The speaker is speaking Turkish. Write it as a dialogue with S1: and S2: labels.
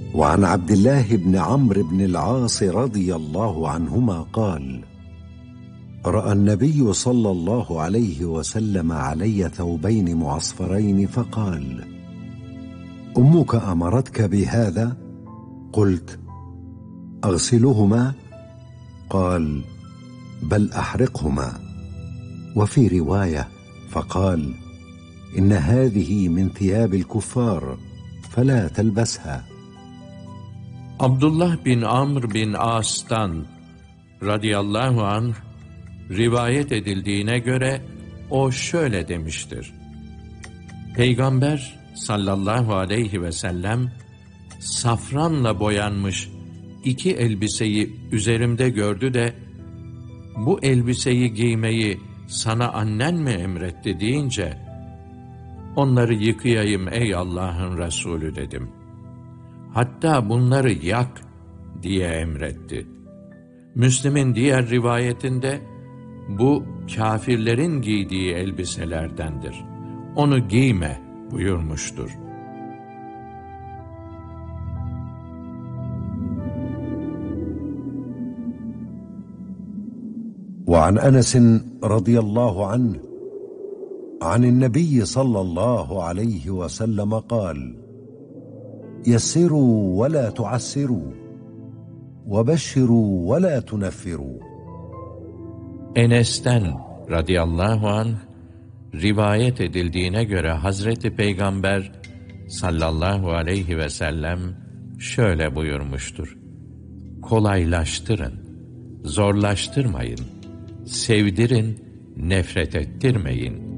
S1: وعن عبد الله بن عمرو بن العاص رضي الله عنهما قال: رأى النبي صلى الله عليه وسلم علي ثوبين معصفرين فقال: أمك أمرتك بهذا؟ قلت: أغسلهما؟ قال: بل أحرقهما. وفي رواية فقال: إن هذه من ثياب الكفار فلا تلبسها.
S2: Abdullah bin Amr bin As'tan radıyallahu anh rivayet edildiğine göre o şöyle demiştir: Peygamber sallallahu aleyhi ve sellem safranla boyanmış iki elbiseyi üzerimde gördü de bu elbiseyi giymeyi sana annen mi emretti deyince onları yıkayayım ey Allah'ın Resulü dedim. Hatta bunları yak diye emretti. Müslim'in diğer rivayetinde bu kâfirlerin giydiği elbiselerdendir. Onu giyme buyurmuştur.
S1: وعن أنس رضي الله عنه عن النبي صلى الله عليه وسلم قال: يسروا ولا تعسروا وبشروا ولا تنفروا.
S2: Enes'ten radıyallahu anh rivayet edildiğine göre Hazreti Peygamber sallallahu aleyhi ve sellem şöyle buyurmuştur: Kolaylaştırın, zorlaştırmayın, sevdirin, nefret ettirmeyin.